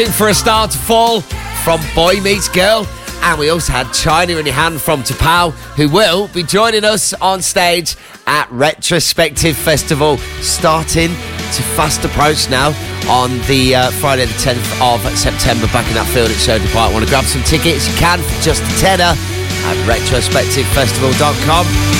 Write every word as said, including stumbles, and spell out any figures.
For a Star to Fall from Boy Meets Girl. And we also had China in Your Hand from Tapao, who will be joining us on stage at Retrospective Festival, starting to fast approach now on the uh, Friday the tenth of September, back in that field at Sherwood Park. Want to grab some tickets? You can for just a tenner at retrospective festival dot com.